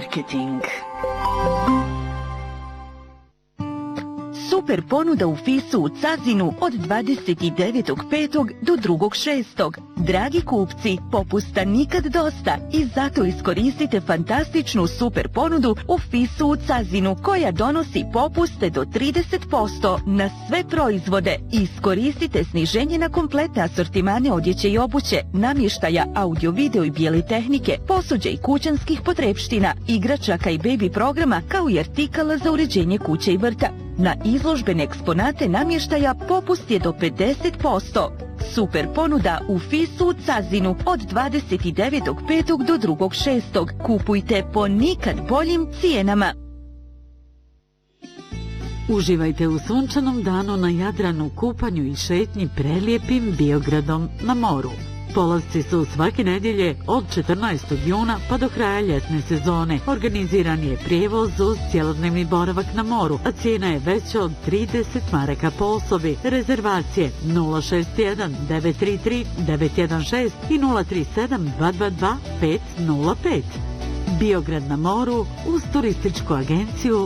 Marketing. Super ponuda u Fisu u Cazinu od 29.5. do 2.6. Dragi kupci, popusta nikad dosta i zato iskoristite fantastičnu super ponudu u Fisu u Cazinu koja donosi popuste do 30% na sve proizvode. Iskoristite sniženje na kompletne asortimane odjeće i obuće, namještaja, audio, video i bijele tehnike, posuđa i kućanskih potrepština, igračaka i baby programa kao i artikala za uređenje kuće i vrta. Na izložbene eksponate namještaja popust je do 50%. Super ponuda u Fisu u Cazinu od 29.5. do 2.6. Kupujte po nikad boljim cijenama. Uživajte u sunčanom danu na Jadranu, kupanju i šetnji prelijepim Biogradom na moru. Polasci su svake nedjelje od 14. juna pa do kraja ljetne sezone. Organiziran je prijevoz uz cjelodnevni boravak na moru, a cijena je veća od 30 maraka po osobi. Rezervacije 061 933 916 i 037 222 505. Biograd na moru uz turističku agenciju